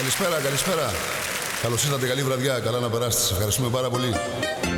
Καλησπέρα, καλησπέρα. Καλώς ήρθατε, καλή βραδιά, καλά να περάσετε. Σας ευχαριστούμε πάρα πολύ.